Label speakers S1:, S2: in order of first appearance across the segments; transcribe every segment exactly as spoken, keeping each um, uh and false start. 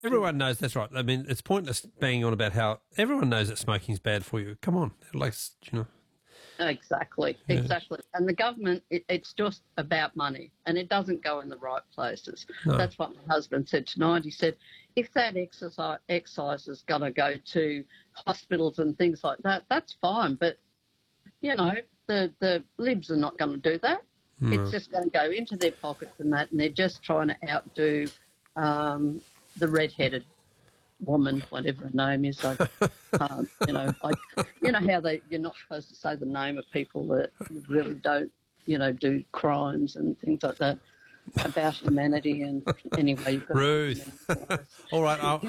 S1: Everyone knows that's right. I mean, it's pointless banging on about how everyone knows that smoking's bad for you. Come on, like, you know.
S2: Exactly,
S1: Yeah.
S2: exactly. And the government, it, it's just about money, and it doesn't go in the right places.
S1: No.
S2: That's what my husband said tonight. He said, if that exercise, excise is going to go to hospitals and things like that, that's fine. But, you know, the, the libs are not going to do that.
S1: No.
S2: It's just going to go into their pockets and that, and they're just trying to outdo um, the red-headed woman, whatever her name is. I can't, you know, I, you know how they, you're not supposed to say the name of people that really don't, you know, do crimes and things like that about humanity. And anyway, you've got
S1: Ruth. All right. I'll...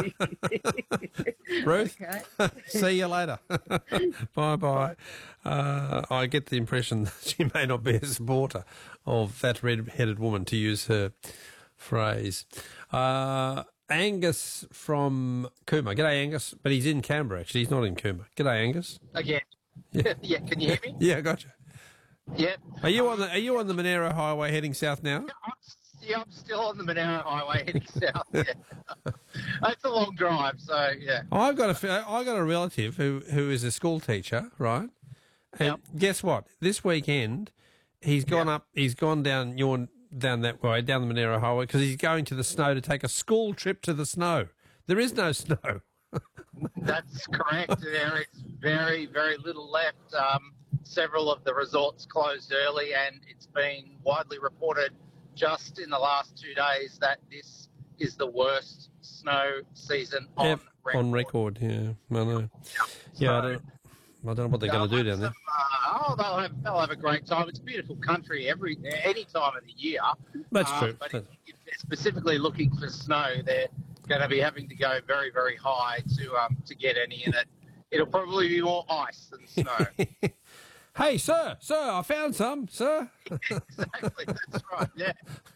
S1: Ruth, see you later. Bye-bye. Uh, I get the impression that she may not be a supporter of that red-headed woman, to use her phrase. Uh, Angus from Cooma. G'day, Angus. But he's in Canberra, actually. He's not in Cooma. G'day, Angus.
S3: Again.
S1: Yeah.
S3: Yeah, can you hear me?
S1: Yeah, I got you.
S3: Yeah.
S1: Are you on the Are you on the Monero Highway heading south now?
S3: I'm, yeah, I'm still on the Monaro Highway heading south. Yeah. It's a long drive, so yeah.
S1: I've got a I got a relative who who is a school teacher, right? And
S3: Yep.
S1: guess what? This weekend, he's gone
S3: Yep.
S1: up. He's gone down your down that way, down the Monero Highway, because he's going to the snow to take a school trip to the snow. There is no snow.
S3: That's correct. There is very, very little left. Um, several of the resorts closed early, and it's been widely reported just in the last two days that this is the worst snow season on
S1: Yep,
S3: record.
S1: on record, yeah. I know. Yeah, I don't, I don't know what they're going to do down there.
S3: Uh, oh, they'll have, they'll have a great time. It's a beautiful country every any time of the year.
S1: That's
S3: Um,
S1: true.
S3: But if, if they're specifically looking for snow, they're going to be having to go very, very high to um, to get any in it. It'll probably be more ice than snow.
S1: Hey, sir, sir, I found some, sir.
S3: Exactly, that's right, yeah.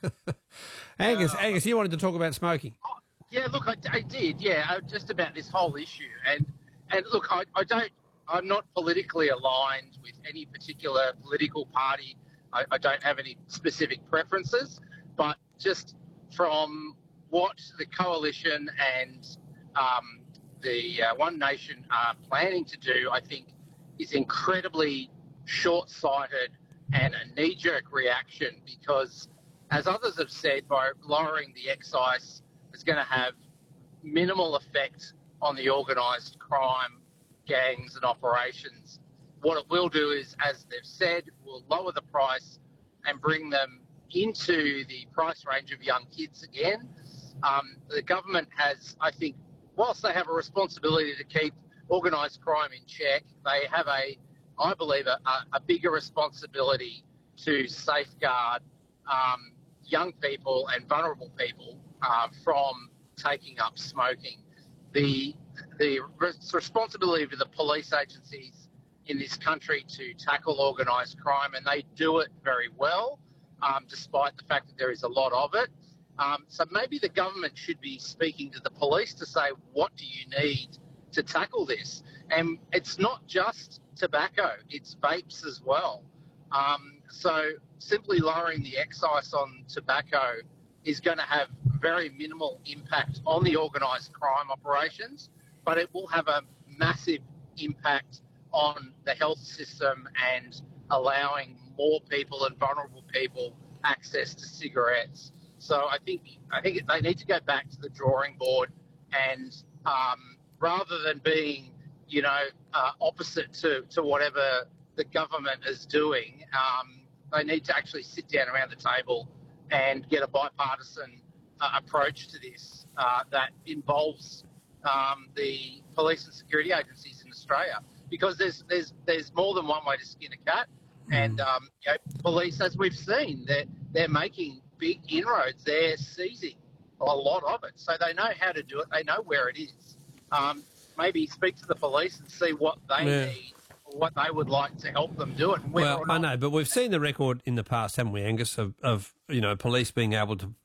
S1: Angus,
S3: Uh,
S1: Angus, you wanted to talk about smoking.
S3: Yeah, look, I, I did, yeah, uh, just about this whole issue. And, and look, I, I don't, I'm not politically aligned with any particular political party. I, I don't have any specific preferences, but just from what the coalition and um, the uh, One Nation are planning to do, I think is incredibly short-sighted and a knee-jerk reaction, because, as others have said, by lowering the excise, it's going to have minimal effect on the organised crime gangs and operations. What it will do is, as they've said, will lower the price and bring them into the price range of young kids again. Um, the government has, I think, whilst they have a responsibility to keep organised crime in check, they have a, I believe, a, a bigger responsibility to safeguard um, young people and vulnerable people uh, from taking up smoking. The the responsibility of the police agencies in this country to tackle organised crime, and they do it very well, um, despite the fact that there is a lot of it. Um, so maybe the government should be speaking to the police to say, what do you need to tackle this? And it's not just tobacco, it's vapes as well. Um, so simply lowering the excise on tobacco is going to have very minimal impact on the organised crime operations, but it will have a massive impact on the health system and allowing more people and vulnerable people access to cigarettes. So I think I think they need to go back to the drawing board, and um, rather than being, you know, uh, opposite to, to whatever the government is doing, um, they need to actually sit down around the table and get a bipartisan uh, approach to this uh, that involves um, the police and security agencies in Australia, because there's there's there's more than one way to skin a cat, and um, you know, police, as we've seen, they're they're making big inroads. They're seizing a lot of it, so they know how to do it. They know where it is. Um, maybe speak to the police and see what they
S1: Yeah.
S3: need, or what they would like to help them do it. and whether
S1: Well,
S3: or
S1: I
S3: not-
S1: know, but we've seen the record in the past, haven't we, Angus, of, of you know, police being able to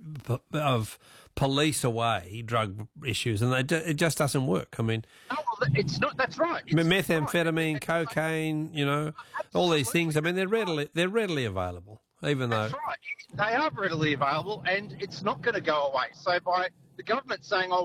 S1: of police away drug issues, and they do, it just doesn't work. I mean,
S3: No, well, it's not. That's right. It's
S1: methamphetamine,
S3: right.
S1: cocaine, you know, all these things. I mean, they're readily they're readily available, even though.
S3: That's right. They are readily available, and it's not going to go away. So by the government saying, "Oh,